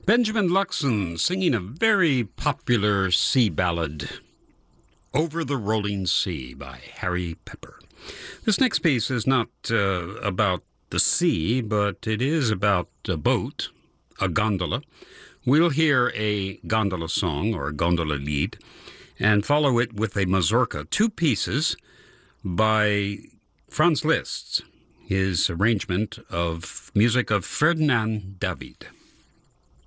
Benjamin Luxon singing a very popular sea ballad, Over the Rolling Sea by Harry Pepper. This next piece is not about the sea, but it is about a boat, a gondola. We'll hear a gondola song or a gondola lead and follow it with a mazurka, two pieces by Franz Liszt, his arrangement of music of Ferdinand David.